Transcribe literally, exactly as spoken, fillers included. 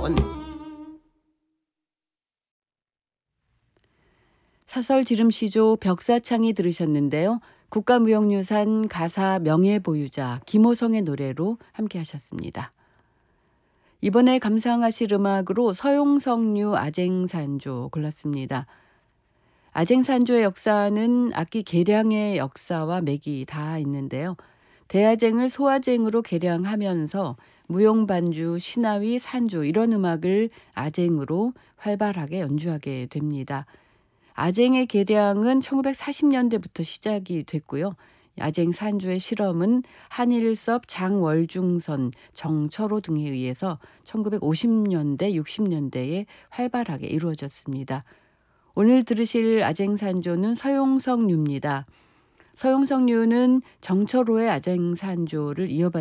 돈. 사설 지름시조 벽사창이 들으셨는데요. 국가무형유산 가사 명예보유자 김호성의 노래로 함께 하셨습니다. 이번에 감상하실 음악으로 서용석류 아쟁산조 골랐습니다. 아쟁산조의 역사는 악기 개량의 역사와 맥이 다 있는데요. 대아쟁을 소아쟁으로 개량하면서 무용반주, 신화위, 산조 이런 음악을 아쟁으로 활발하게 연주하게 됩니다. 아쟁의 개량은 천구백사십 년대부터 시작이 됐고요. 아쟁 산조의 실험은 한일섭, 장월중선, 정철호 등에 의해서 천구백오십 년대, 육십 년대에 활발하게 이루어졌습니다. 오늘 들으실 아쟁 산조는 서용석류입니다. 서용석류는 정철호의 아쟁 산조를 이어받은